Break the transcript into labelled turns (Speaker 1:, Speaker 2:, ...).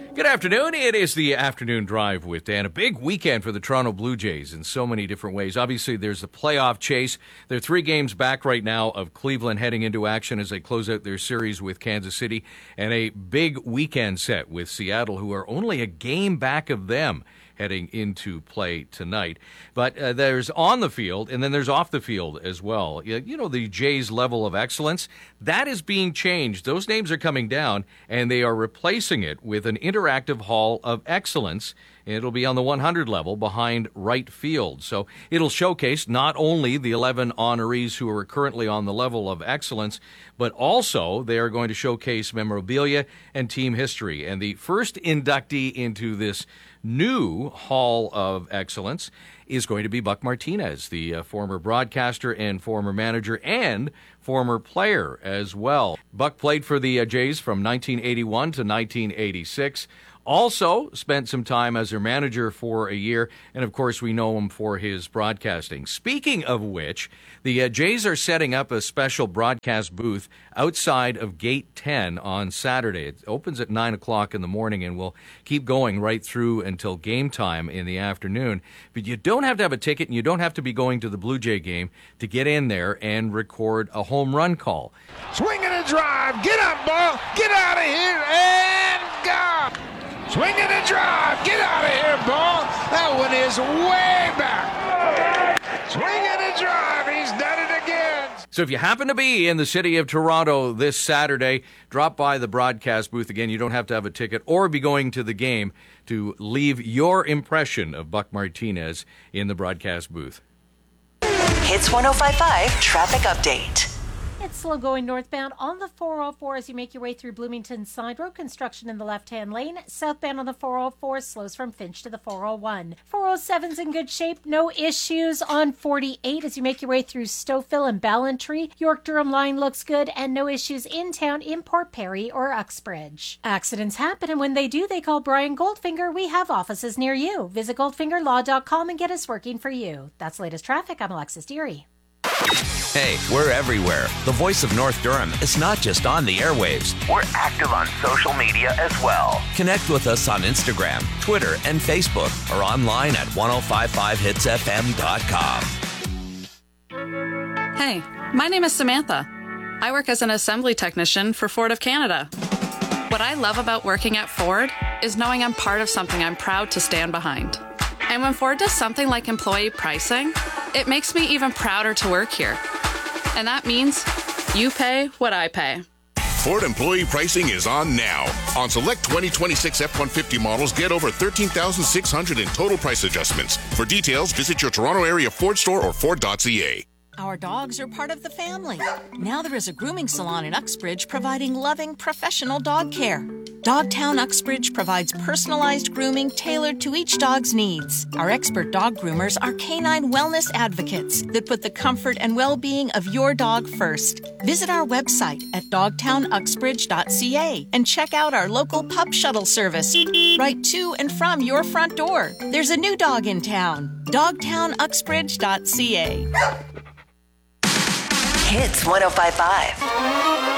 Speaker 1: Good afternoon. It is the Afternoon Drive with Dan. A big weekend for the Toronto Blue Jays in so many different ways. Obviously, there's the playoff chase. They're 3 games back right now of Cleveland heading into action as they close out their series with Kansas City, and a big weekend set with Seattle, who are only a game back of them heading into play tonight. But there's on the field, and then there's off the field as well. You know, the Jays' level of excellence, that is being changed. Those names are coming down, and they are replacing it with an interactive Hall of Excellence. It'll be on the 100 level behind right field. So it'll showcase not only the 11 honorees who are currently on the level of excellence, but also they are going to showcase memorabilia and team history. And the first inductee into this new Hall of Excellence is going to be Buck Martinez, the former broadcaster and former manager and former player as well. Buck played for the Jays from 1981 to 1986. Also spent some time as their manager for a year, and of course we know him for his broadcasting. Speaking of which, the Jays are setting up a special broadcast booth outside of Gate 10 on Saturday. It opens at 9 o'clock in the morning and will keep going right through until game time in the afternoon. But you don't have to have a ticket, and you don't have to be going to the Blue Jay game to get in there and record a home run call.
Speaker 2: Swing and a drive, get up, ball, get out of here, and go! Swing and a drive, get out of here, ball. That one is way back. Swing and a drive, he's done it again.
Speaker 1: So if you happen to be in the city of Toronto this Saturday, drop by the broadcast booth. Again, you don't have to have a ticket or be going to the game to leave your impression of Buck Martinez in the broadcast booth.
Speaker 3: Hits 105.5 traffic update.
Speaker 4: It's slow going northbound on the 404 as you make your way through Bloomington Side Road. Construction in the left-hand lane. Southbound on the 404 slows from Finch to the 401. 407's in good shape. No issues on 48 as you make your way through Stouffville and Ballantree. York-Durham line looks good and no issues in town in Port Perry or Uxbridge. Accidents happen, and when they do, they call Brian Goldfinger. We have offices near you. Visit goldfingerlaw.com and get us working for you. That's the latest traffic. I'm Alexis Deary.
Speaker 5: Hey, we're everywhere. The voice of North Durham is not just on the airwaves.
Speaker 6: We're active on social media as well.
Speaker 5: Connect with us on Instagram, Twitter, and Facebook, or online at 1055hitsfm.com.
Speaker 7: Hey, my name is Samantha. I work as an assembly technician for Ford of Canada. What I love about working at Ford is knowing I'm part of something I'm proud to stand behind. And when Ford does something like employee pricing, it makes me even prouder to work here. And that means you pay what I pay.
Speaker 8: Ford employee pricing is on now. On select 2026 F-150 models, get over $13,600 in total price adjustments. For details, visit your Toronto area Ford store or Ford.ca.
Speaker 9: Our dogs are part of the family. Now there is a grooming salon in Uxbridge providing loving, professional dog care. Dogtown Uxbridge provides personalized grooming tailored to each dog's needs. Our expert dog groomers are canine wellness advocates that put the comfort and well-being of your dog first. Visit our website at dogtownuxbridge.ca and check out our local pup shuttle service right to and from your front door. There's a new dog in town. dogtownuxbridge.ca.
Speaker 3: Hits 105.5.